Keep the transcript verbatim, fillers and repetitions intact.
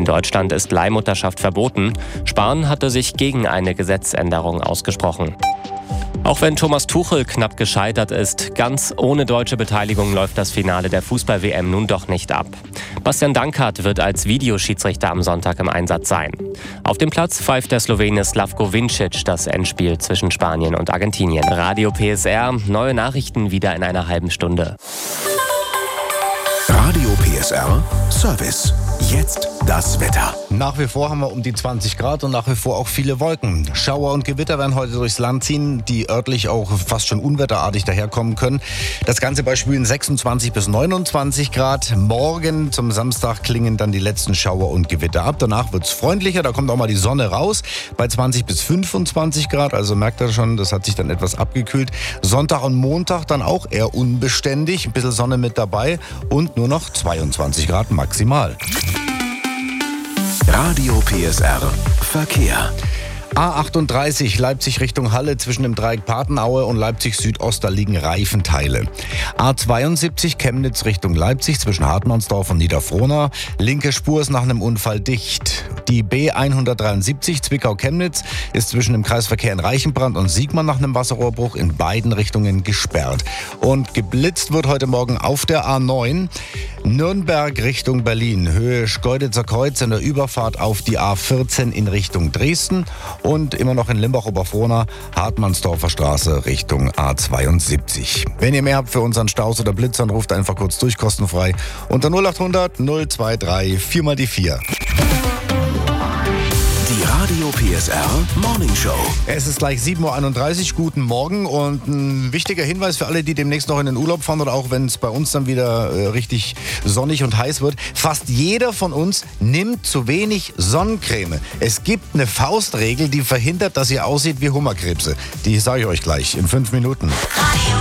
In Deutschland ist Leihmutterschaft verboten. Spahn hatte sich gegen eine Gesetzänderung ausgesprochen. Auch wenn Thomas Tuchel knapp gescheitert ist, ganz ohne deutsche Beteiligung läuft das Finale der Fußball-W M nun doch nicht ab. Bastian Dankert wird als Videoschiedsrichter am Sonntag im Einsatz sein. Auf dem Platz pfeift der Slowene Slavko Vincic das Endspiel zwischen Spanien und Argentinien. Radio P S R, neue Nachrichten wieder in einer halben Stunde. Radio P S R Service. Jetzt das Wetter. Nach wie vor haben wir um die zwanzig Grad und nach wie vor auch viele Wolken. Schauer und Gewitter werden heute durchs Land ziehen, die örtlich auch fast schon unwetterartig daherkommen können. Das Ganze bei Schwülen sechsundzwanzig bis neunundzwanzig Grad. Morgen zum Samstag klingen dann die letzten Schauer und Gewitter ab. Danach wird es freundlicher, da kommt auch mal die Sonne raus bei zwanzig bis fünfundzwanzig Grad. Also merkt ihr schon, das hat sich dann etwas abgekühlt. Sonntag und Montag dann auch eher unbeständig. Ein bisschen Sonne mit dabei und nur noch zweiundzwanzig Grad maximal. Radio P S R Verkehr. A achtunddreißig Leipzig Richtung Halle zwischen dem Dreieck Patenaue und Leipzig Südost, da liegen Reifenteile. A zweiundsiebzig Chemnitz Richtung Leipzig zwischen Hartmannsdorf und Niederfrohna. Linke Spur ist nach einem Unfall dicht. Die B hundertdreiundsiebzig Zwickau-Chemnitz ist zwischen dem Kreisverkehr in Reichenbrand und Siegmann nach einem Wasserrohrbruch in beiden Richtungen gesperrt. Und geblitzt wird heute Morgen auf der A neun Nürnberg Richtung Berlin, Höhe Schkeuditzer Kreuz in der Überfahrt auf die A vierzehn in Richtung Dresden. Und immer noch in Limbach-Oberfrohna, Hartmannsdorfer Straße Richtung A zweiundsiebzig. Wenn ihr mehr habt für unseren Staus oder Blitzern, ruft einfach kurz durch, kostenfrei unter null achthundert null zweiundzwanzig vier mal die vier. Die Radio P S R Morning Show. Es ist gleich sieben Uhr einunddreißig. Guten Morgen und ein wichtiger Hinweis für alle, die demnächst noch in den Urlaub fahren oder auch wenn es bei uns dann wieder äh, richtig sonnig und heiß wird. Fast jeder von uns nimmt zu wenig Sonnencreme. Es gibt eine Faustregel, die verhindert, dass ihr aussieht wie Hummerkrebse. Die sage ich euch gleich in fünf Minuten. Radio